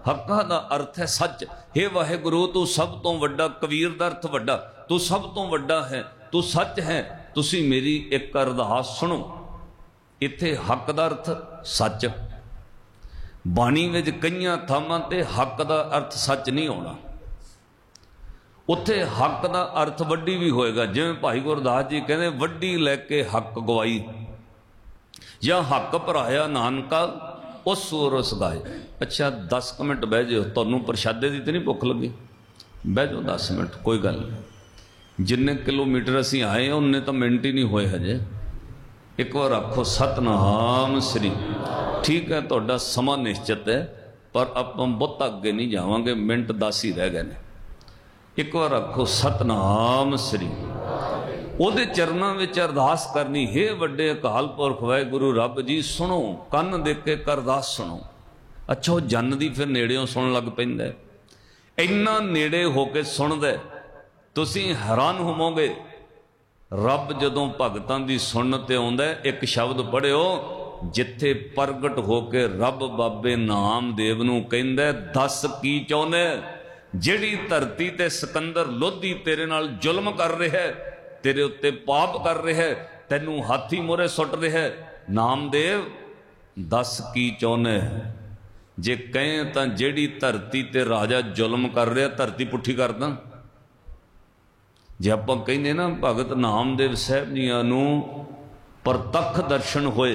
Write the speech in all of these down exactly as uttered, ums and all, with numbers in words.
हक्का दा अर्थ है सच। हे वाहेगुरु तू सब तो वड्डा, कबीर दा अर्थ वड्डा, तू सब तो वड्डा है, तू सच है, तुसी मेरी एक अरदास सुनो। इत्थे हक दा अर्थ सच, बाणी विच कईयां थावां ते हक दा अर्थ सच नहीं होना, उत्थे हक दा अर्थ वड्डी भी होएगा। जिवें भाई गुरदास जी कहते वड्डी लैके हक गवाई, या हक भराया नानका उस सूरस गाए। अच्छा दस मिनट बह जाओ, तुहानूं प्रशादे की तो नहीं भुख लगी, बह जाओ दस मिनट, कोई गल नहीं। जिन्ने किलोमीटर असीं आए उन्ने तो मिनट ही नहीं होए हजे। एक बार आखो सतनाम श्री। ठीक है तुहाडा समा निश्चित है, पर आपां बहुत अगे नहीं जावांगे, मिनट दस ही रह गए ने। एक बार आखो सतनाम श्री। ਉਹਦੇ ਚਰਨਾਂ ਵਿੱਚ ਅਰਦਾਸ ਕਰਨੀ, हे ਵੱਡੇ ਅਕਾਲ ਪੁਰਖ ਵਾਹਿਗੁਰੂ ਰੱਬ ਜੀ ਸੁਣੋ, ਕੰਨ ਦੇ ਕੇ ਅਰਦਾਸ ਸੁਣੋ। ਅੱਛਾ ਉਹ ਜਨ ਦੀ ਫਿਰ ਨੇੜਿਓਂ ਸੁਣਨ ਲੱਗ ਪੈਂਦਾ, ਇੰਨਾ ਨੇੜੇ ਹੋ ਕੇ ਸੁਣਦਾ ਤੁਸੀਂ ਹੈਰਾਨ ਹੋਵੋਗੇ। ਰੱਬ ਜਦੋਂ ਭਗਤਾਂ ਦੀ ਸੁਣਨ ਤੇ ਆਉਂਦਾ, ਇੱਕ ਸ਼ਬਦ ਪੜ੍ਹਿਓ ਜਿੱਥੇ ਪ੍ਰਗਟ ਹੋ ਕੇ ਰੱਬ ਬਾਬੇ ਨਾਮਦੇਵ ਨੂੰ ਕਹਿੰਦਾ ਦੱਸ ਕੀ ਚਾਹੁੰਦਾ। ਜਿਹੜੀ ਧਰਤੀ ਤੇ ਸਿਕੰਦਰ ਲੋਧੀ ਤੇਰੇ ਨਾਲ ਜ਼ੁਲਮ ਕਰ ਰਿਹਾ ਹੈ, तेरे उत्ते पाप कर रहा है, तेनू हाथी मोरे सुट रहा है, नामदेव दस की चाहुंदा है। जे कहें तां जेड़ी धरती ते राजा जुल्म कर रहा धरती पुठी कर दा। जे आपां कहंदे ना भगत नामदेव साहब जियां नूं प्रतख दर्शन होए,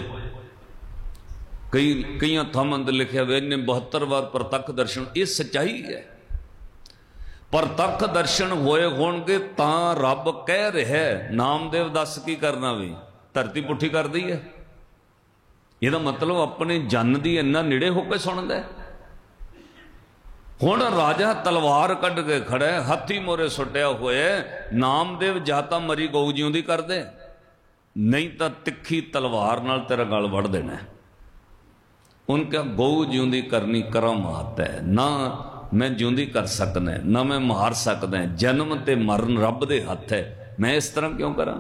कई कई थावां ते लिखिया वे इन्हें बहत्तर बार प्रतख दर्शन, ये सच्चाई है। प्रतख दर्शन होए होणगे तां रब कह रहा है नामदेव दस की करना, भी धरती पुठी कर दी है। यह मतलब अपने जन की इन्ना नेड़े होकर सुनता है। हुण राजा तलवार कढ़ के खड़ा है, हाथी मोरे सुटिया हुए, नामदेव जाता मरी गऊ जिउंदी कर दे, नहीं तो तिखी तलवार नाल तेरा गल वड़ देना। उनका गऊ जिउंदी करनी करामात है, ना मैं जिउंदी कर सकना, ना मैं मार सकदा। जन्म ते मरण रब दे हथ है, मैं इस तरह क्यों करा।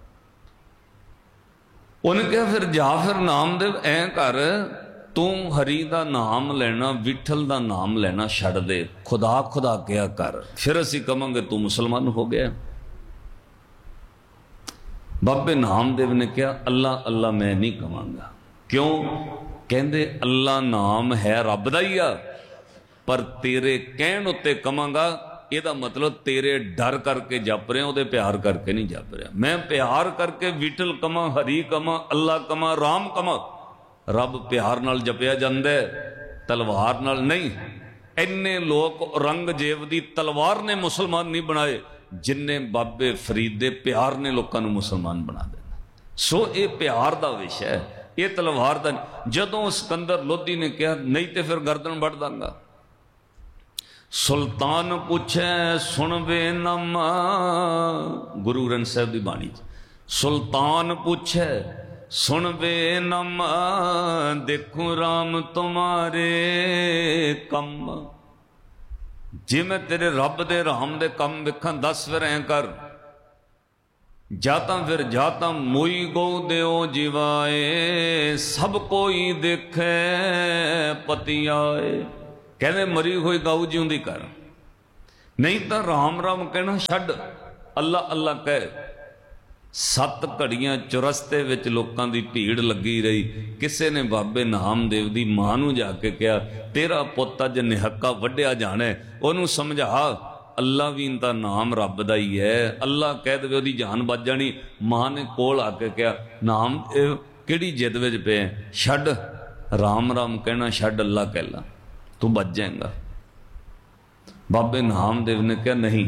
उन्हें कहा फिर जा फिर नामदेव ऐ कर, तू हरी दा नाम लेना, विठल दा नाम लेना छड़ दे, खुदा खुदा क्या कर, फिर असी कहांगे तू मुसलमान हो गया। बाबे नामदेव ने कहा अल्लाह अल्लाह मैं नहीं कहांगा। क्यों? कहंदे अल्लाह नाम है रब दा ही आ, पर तेरे कहण उत्ते कमांगा, ਇਹਦਾ मतलब तेरे डर करके जप रहा, ਉਹਦੇ प्यार करके नहीं जप रहा। मैं प्यार करके विठल कमा, हरी कमा, अल्लाह कमा, राम कमा। रब प्यार नाल जपिया जांदा है, तलवार नाल नहीं। इन्ने लोग औरंगजेब दी तलवार ने मुसलमान नहीं बनाए, जिन्ने बाबे फरीद दे प्यार ने लोगों को मुसलमान बना देना। सो ये प्यार दा विषय है, ये तलवार दा। जदों सिकंदर लोधी ने कहा नहीं तो फिर गर्दन वड़ दांगा। सुल्तान पूछे सुन वे नम, गुरु ग्रंथ साहब की बाणी, सुल्तान पूछे सुन वे नम, देखूं राम तुम्हारे कम। जे मैं तेरे रब दे राम दे कम वेखां दस फिर ऐ कर। जाता फिर जाता मोई गौ देओ जीवाए, सब कोई देखे पति आए। कहने मरी हुई गऊ जिउंदी कर, नहीं तो राम राम कहना छड्ड, अल्लाह अल्लाह कह। सत्त घड़ियां चौरस्ते विच लोकां दी भीड़ लगी रही। किसी ने बाबे नामदेव दी मां नूं जाके कहा तेरा पुत्त अज निहक्का वड्डिया जाना है, उहनूं समझा अल्लाह भी इनका नाम रब दा ही है, अल्लाह कह दे ओहदी जान बच जानी। मां ने कोल आके कहा नामदेव किहड़ी जिद विच पे, छड्ड राम राम कहना छड्ड, अल्लाह कह ला तू बच जाएगा। बाबे नामदेव ने कहा नहीं,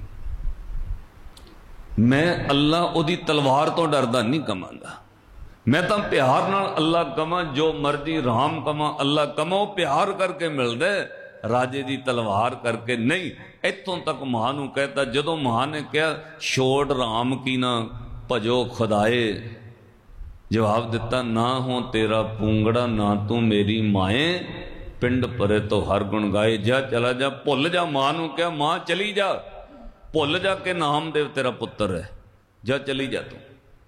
मैं अल्लाह ओदी तलवार तो डरदा नहीं कमांगा, मैं तो प्यार नाल अल्लाह कमा, जो मर्जी राम कमा अल्लाह कमा, प्यार करके मिलदा, राजे दी तलवार करके नहीं। इत्थों तक मां नूं कहता, जदों मां ने कहा छोड़ राम की ना भजो खुदाए, जवाब दिता ना हो तेरा पूंगड़ा ना तू मेरी माए, पिंड परे तो हर गुण गाए। जा चला जा, भुल जा। मां नूं कहा मां चली जा, भुल जा के नामदेव तेरा पुत्र है, जा चली जा तू।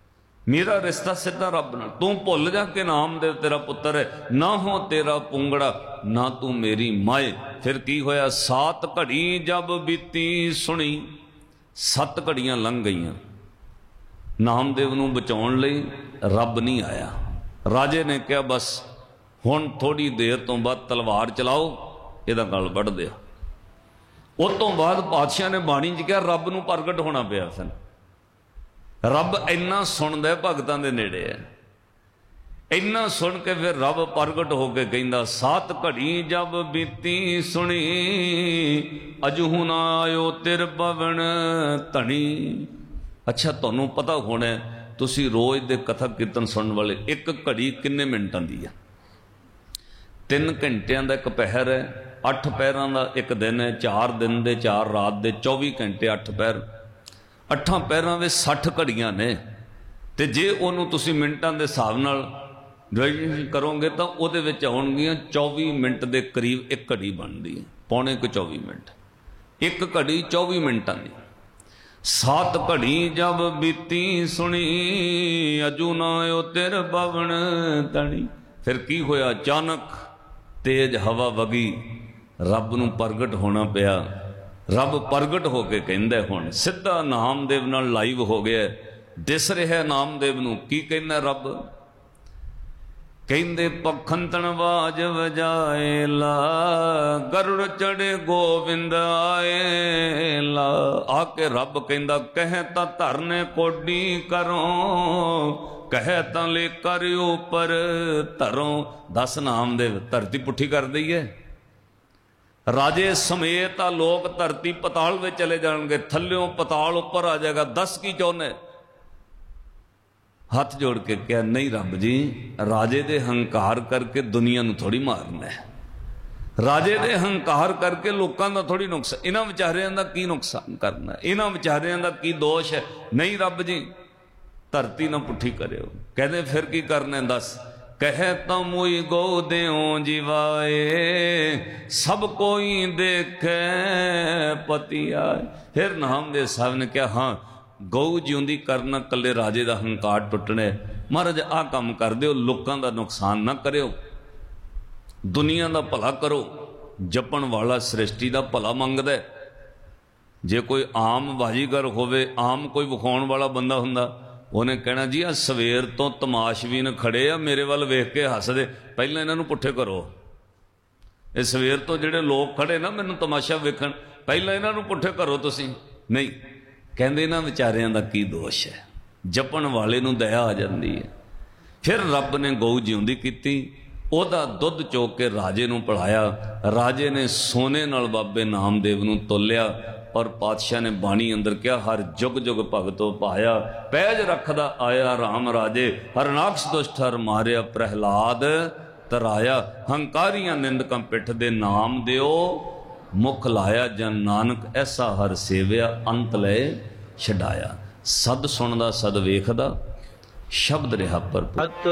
मेरा रिश्ता सीधा रब नाल। तू भुल जा कि नामदेव तेरा पुत्र है, ना हो तेरा पुंगड़ा, ना तू मेरी माए। फिर की होया, सात घड़ी जब बीती सुनी, सत्त घड़ियां लंघ गईयां, नामदेव नूं बचाउण लई रब नहीं आया। राजे ने कहा बस हुण थोड़ी देर तो बाद तलवार चलाओ, इहदा गल वढ़ दिया। उस तो बाद पातशाह ने बाणी च कहा रब नूं प्रगट होना पिया। सन रब इन्ना सुनदा भगतां दे नेड़े है, इन्ना सुन के फिर रब प्रगट होके कहंदा, सात घड़ी जब बीती सुनी, अजहू ना आयो तिर पवन धनी। अच्छा तुहानूं पता होना, तुसी रोज दे कथा कीर्तन सुनने वाले, एक घड़ी किन्ने मिनटां दी है? तीन घंटियां दा एक पहर है, अठ पहरां दा एक दिन है, चार दिन दे चार रात दे चौबी घंटे अठ पहर, अठां पैरां दे सठ घड़ियां ने। ते जे उहनूं तुसीं मिनटां दे हिसाब नाल डिवीजन करोगे तो उहदे विच आउणगीਆਂ चौबी मिनट दे करीब एक घड़ी बनदी है, पौने को चौबी मिनट, एक घड़ी चौबी मिनटां दी। सात घड़ी जब बीती सुनी, अजू ना आयो तिर पवन धनी। फिर की होया, अचानक तेज हवा वगी, रब नूं प्रगट होना पिया। रब प्रगट होके कहंदा, हुण सीधा नामदेव नाल लाइव हो गया, दिस रहा नामदेव नूं। की कहना रब? कहंदे पखंतन वाज वजाए ला, गरुड़ चढ़े गोविंद आए ला। आके रब कहंदा, कह तां धरने कोडी करो, कह तां ले कर ऊपर धरो। दस नामदेव धरती पुठी कर दी है, राजे समेत आ लोग धरती पताल में चले जाएंगे, थल्यों पताल ऊपर आ जाएगा। दस की चाहुंदे? हाथ जोड़ के क्या, नहीं रब जी, राजे दे हंकार करके दुनिया नूं थोड़ी मारना है, राजे दे हंकार करके लोगों का थोड़ी नुकसान, इन्हां विचारियां दा की नुकसान करना है, इन्हां विचारियां दा की दोष है? नहीं रब जी, धरती ना पुठी करियो। कहते फिर की करना है? दस। कह तो मुई गो देओ जीवाए, सब कोई देखे पति आए। फिर नामदेव साहब ने कहा, हाँ गौ जिउंदी करना, कले राजे का हंकार टुटने। महाराज आ काम कर दिओ, लोकां दा नुकसान ना करियो, दुनिया का भला करो। जपण वाला सृष्टि का भला मंगदा है। जे कोई आम बाजीगर होवे, आम कोई विखाउण वाला बंदा हुंदा, उन्हें कहना जी आ सवेर तो तमाशबीन खड़े आ, मेरे वाल वेख के हसदे, पहले इन्हां नूं पुट्ठे करो। ये सवेर तो जिहड़े लोग खड़े ना मैनूं तमाशा वेखण, पहले इन्हां नूं पुट्ठे करो तुसीं। नहीं, कहंदे इन्हां विचारियां दा की दोष है, जपण वाले नूं दया आ जांदी है। फिर रब ने गौ जिउंदी कीती, ओदा दुध चोक के राजे नूं पिलाया। राजे ने सोने नाल बाबे नामदेव नूं तोलिया, और पातशाह ने बाणी अंदर क्या, हर जुग जुग भगतो पाया, पैज रखदा आया राम राजे, हरनाक्ष दुष्ट हर मारिया, प्रहलाद तराया। हंकारियां निंदकां पिठ दे नाम दिओ, मुख लाया जन नानक, ऐसा हर सेविया, अंत ले छडाया। सद सुनदा सद वेखदा, शब्द रिहा भरपूर।